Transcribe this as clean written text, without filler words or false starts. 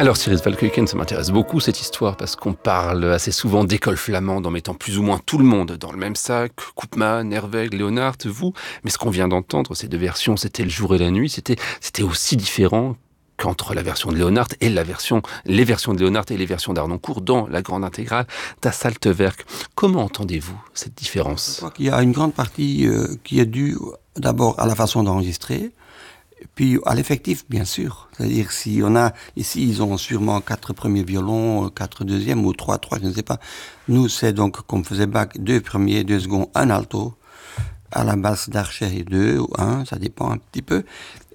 Alors Cyril Valkuyken, ça m'intéresse beaucoup cette histoire parce qu'on parle assez souvent d'école flamande en mettant plus ou moins tout le monde dans le même sac, Koopman, Herweg, Léonard, vous. Mais ce qu'on vient d'entendre, ces deux versions, c'était le jour et la nuit, c'était aussi différent qu'entre la version de Léonard et les versions de Léonard et les versions d'Harnoncourt dans la grande intégrale d'Assaltewerk. Comment entendez-vous cette différence ? Je crois qu'il y a une grande partie qui est due d'abord à la façon d'enregistrer, puis à l'effectif, bien sûr. C'est-à-dire, si on a, ici, ils ont sûrement 4 premiers violons, 4 deuxièmes, ou 3, je ne sais pas. Nous, c'est donc, comme faisait Bach, 2 premiers, 2 seconds, un alto. À la basse d'Archer, 2 ou 1, ça dépend un petit peu.